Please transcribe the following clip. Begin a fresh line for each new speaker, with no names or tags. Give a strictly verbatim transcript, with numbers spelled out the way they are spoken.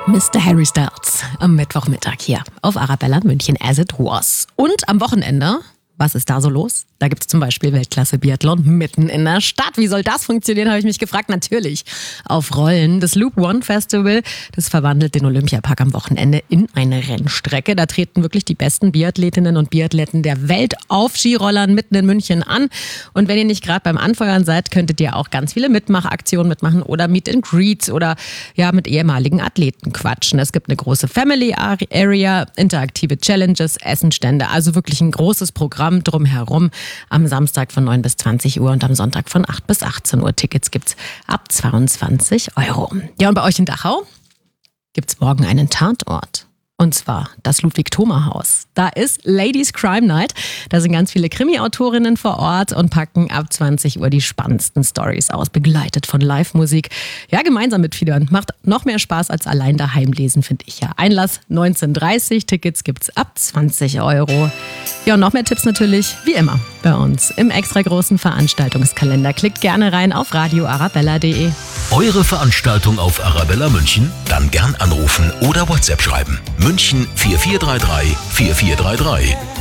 Mister Harry Styles am Mittwochmittag hier auf Arabella München as it was. Und am Wochenende, was ist da so los? Da gibt es zum Beispiel Weltklasse-Biathlon mitten in der Stadt. Wie soll das funktionieren, habe ich mich gefragt. Natürlich auf Rollen. Das Loop One Festival, das verwandelt den Olympiapark am Wochenende in eine Rennstrecke. Da treten wirklich die besten Biathletinnen und Biathleten der Welt auf Skirollern mitten in München an. Und wenn ihr nicht gerade beim Anfeuern seid, könntet ihr auch ganz viele Mitmachaktionen mitmachen oder Meet and Greets oder ja mit ehemaligen Athleten quatschen. Es gibt eine große Family Area, interaktive Challenges, Essenstände. Also wirklich ein großes Programm drumherum. Am Samstag von neun bis zwanzig Uhr und am Sonntag von acht bis achtzehn Uhr. Tickets gibt's ab zweiundzwanzig Euro. Ja, und bei euch in Dachau gibt's morgen einen Tatort. Und zwar das Ludwig-Thoma-Haus. Da ist Ladies Crime Night. Da sind ganz viele Krimi-Autorinnen vor Ort und packen ab zwanzig Uhr die spannendsten Stories aus, begleitet von Live-Musik. Ja, gemeinsam mitfiebern. Macht noch mehr Spaß als allein daheim lesen, finde ich ja. Einlass neunzehn Uhr dreißig, Tickets gibt's ab zwanzig Euro. Ja, und noch mehr Tipps natürlich, wie immer, bei uns im extra großen Veranstaltungskalender. Klickt gerne rein auf radio arabella punkt de.
Eure Veranstaltung auf Arabella München? Dann gern anrufen oder WhatsApp schreiben. München vier vier drei drei vier vier drei drei.